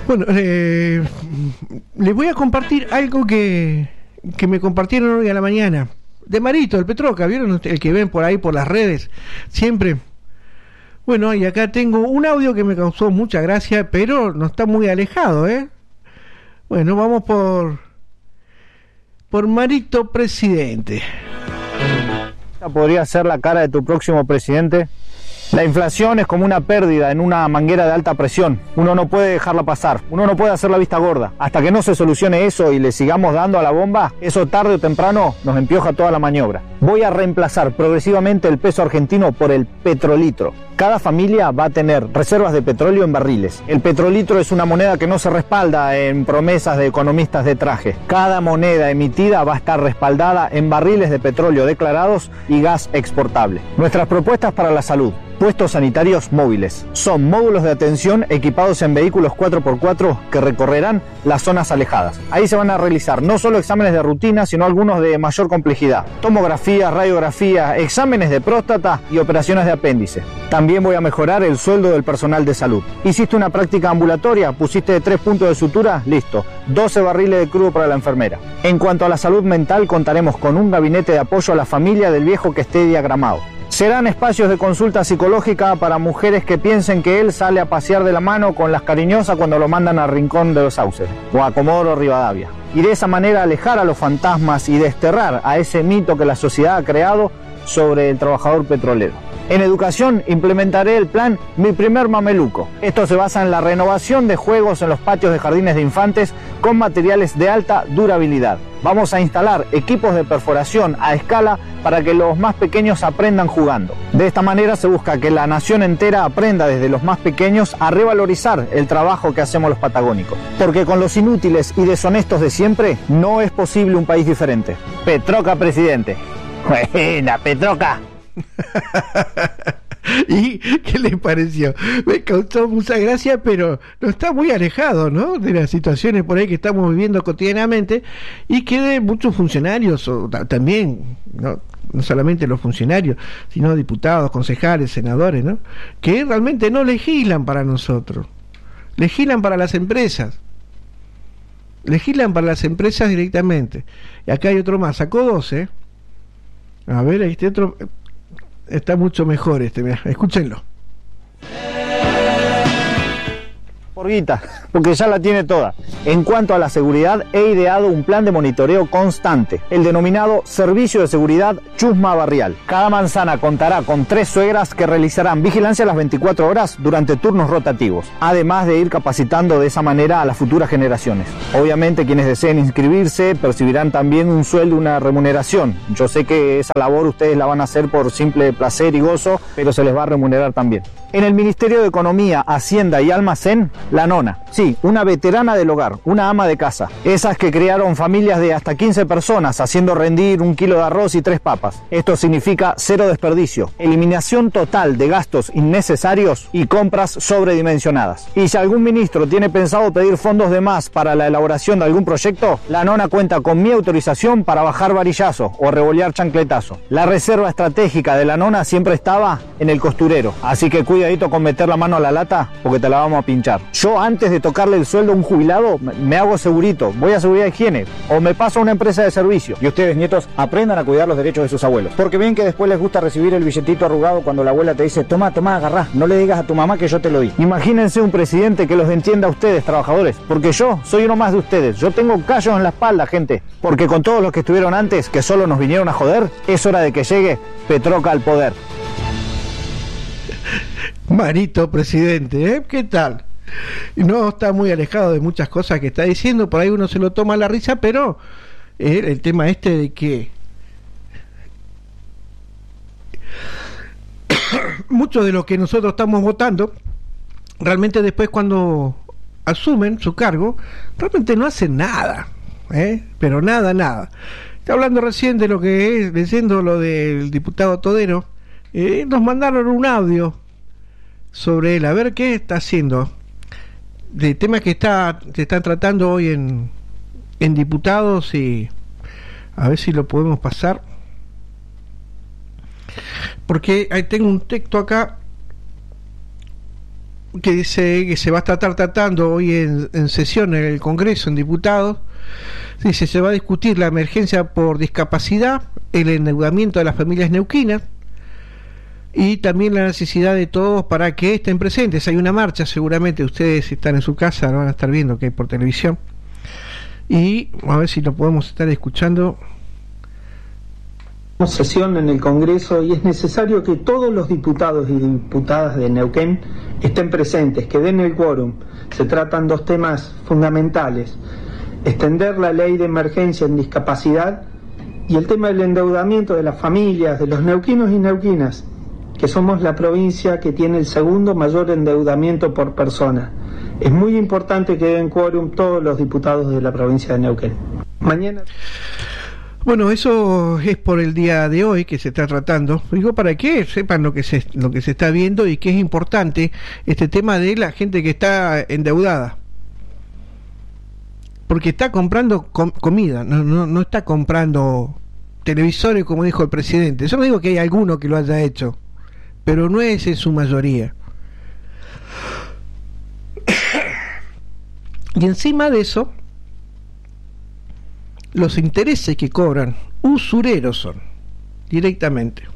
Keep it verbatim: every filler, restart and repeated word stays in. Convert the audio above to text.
Bueno, eh, les voy a compartir algo que, que me compartieron hoy a la mañana. De Marito, el Petroca, ¿vieron? El que ven por ahí por las redes, siempre. Bueno, y acá tengo un audio que me causó mucha gracia, pero no está muy alejado, ¿eh? Bueno, vamos por... por Marito Presidente. ¿Esta podría ser la cara de tu próximo presidente? La inflación es como una pérdida en una manguera de alta presión. Uno no puede dejarla pasar, uno no puede hacer la vista gorda. Hasta que no se solucione eso y le sigamos dando a la bomba, eso tarde o temprano nos empioja toda la maniobra. Voy a reemplazar progresivamente el peso argentino por el petrolitro. Cada familia va a tener reservas de petróleo en barriles. El petrolitro es una moneda que no se respalda en promesas de economistas de traje. Cada moneda emitida va a estar respaldada en barriles de petróleo declarados y gas exportable. Nuestras propuestas para la salud. Puestos sanitarios móviles. Son módulos de atención equipados en vehículos cuatro por cuatro que recorrerán las zonas alejadas. Ahí se van a realizar no solo exámenes de rutina, sino algunos de mayor complejidad. Tomografías, radiografías, exámenes de próstata y operaciones de apéndice. También voy a mejorar el sueldo del personal de salud. Hiciste una práctica ambulatoria, pusiste tres puntos de sutura, listo. doce barriles de crudo para la enfermera. En cuanto a la salud mental, contaremos con un gabinete de apoyo a la familia del viejo que esté diagramado. Serán espacios de consulta psicológica para mujeres que piensen que él sale a pasear de la mano con las cariñosas cuando lo mandan al Rincón de los Sauces o a Comodoro Rivadavia. Y de esa manera alejar a los fantasmas y desterrar a ese mito que la sociedad ha creado sobre el trabajador petrolero. En educación implementaré el plan Mi Primer Mameluco. Esto se basa en la renovación de juegos en los patios de jardines de infantes con materiales de alta durabilidad. Vamos a instalar equipos de perforación a escala para que los más pequeños aprendan jugando. De esta manera se busca que la nación entera aprenda desde los más pequeños a revalorizar el trabajo que hacemos los patagónicos. Porque con los inútiles y deshonestos de siempre no es posible un país diferente. Petroca presidente. Buena, Petroca. ¿Y qué les pareció? Me causó mucha gracia, pero no está muy alejado, ¿no?, de las situaciones por ahí que estamos viviendo cotidianamente y que de muchos funcionarios, o también, ¿no?, no solamente los funcionarios, sino diputados, concejales, senadores, ¿no?, que realmente no legislan para nosotros, legislan para las empresas, legislan para las empresas directamente. Y acá hay otro más, sacó doce. A ver, este otro está mucho mejor, este, mirá, escúchenlo. Por guita, porque ya la tiene toda. En cuanto a la seguridad, he ideado un plan de monitoreo constante, el denominado Servicio de Seguridad Chusma Barrial. Cada manzana contará con tres suegras que realizarán vigilancia a las veinticuatro horas durante turnos rotativos, además de ir capacitando de esa manera a las futuras generaciones. Obviamente quienes deseen inscribirse percibirán también un sueldo, una remuneración. Yo sé que esa labor ustedes la van a hacer por simple placer y gozo, pero se les va a remunerar también. En el Ministerio de Economía, Hacienda y Almacén, la nona. Sí, una veterana del hogar, una ama de casa. Esas que crearon familias de hasta quince personas haciendo rendir un kilo de arroz y tres papas. Esto significa cero desperdicio, eliminación total de gastos innecesarios y compras sobredimensionadas. Y si algún ministro tiene pensado pedir fondos de más para la elaboración de algún proyecto, la nona cuenta con mi autorización para bajar varillazo o revolear chancletazo. La reserva estratégica de la nona siempre estaba en el costurero, así que cuidadito con meter la mano a la lata porque te la vamos a pinchar. Yo antes de tocarle el sueldo a un jubilado me hago segurito, voy a seguridad de higiene o me paso a una empresa de servicio. Y ustedes, nietos, aprendan a cuidar los derechos de sus abuelos, porque ven que después les gusta recibir el billetito arrugado cuando la abuela te dice toma, toma, agarrá, no le digas a tu mamá que yo te lo di. Imagínense un presidente que los entienda a ustedes, trabajadores, porque yo soy uno más de ustedes. Yo tengo callos en la espalda, gente, porque con todos los que estuvieron antes que solo nos vinieron a joder, es hora de que llegue Petroca al poder. Marito presidente, ¿eh? ¿Qué tal? No está muy alejado de muchas cosas que está diciendo, por ahí uno se lo toma a la risa, pero eh, el tema este de que muchos de los que nosotros estamos votando, realmente después cuando asumen su cargo, realmente no hacen nada, ¿eh? Pero nada, nada. Está hablando recién de lo que es, leyendo lo del diputado Todero, eh, nos mandaron un audio sobre él, a ver qué está haciendo, de temas que está se están tratando hoy en, en diputados, y a ver si lo podemos pasar, porque ahí tengo un texto acá que dice que se va a estar tratando hoy en, en sesión en el Congreso, en diputados. Dice, se va a discutir la emergencia por discapacidad, el endeudamiento de las familias neuquinas y también la necesidad de todos para que estén presentes. Hay una marcha, seguramente ustedes si están en su casa lo van a estar viendo, que hay por televisión, y a ver si lo podemos estar escuchando. Sesión en el Congreso y es necesario que todos los diputados y diputadas de Neuquén estén presentes, que den el quórum. Se tratan dos temas fundamentales: extender la ley de emergencia en discapacidad y el tema del endeudamiento de las familias, de los neuquinos y neuquinas, que somos la provincia que tiene el segundo mayor endeudamiento por persona. Es muy importante que den quórum todos los diputados de la provincia de Neuquén. Mañana... Bueno, eso es por el día de hoy que se está tratando. Digo, para que sepan lo que se lo que se está viendo y que es importante este tema de la gente que está endeudada, porque está comprando com- comida, no, no no está comprando televisores, como dijo el presidente. Yo no digo que hay alguno que lo haya hecho, pero no es en su mayoría. Y encima de eso, los intereses que cobran usureros son, directamente.